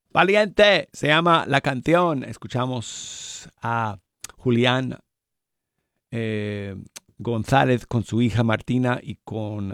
Valiente se llama la canción. Escuchamos a Julián eh, González con su hija Martina y con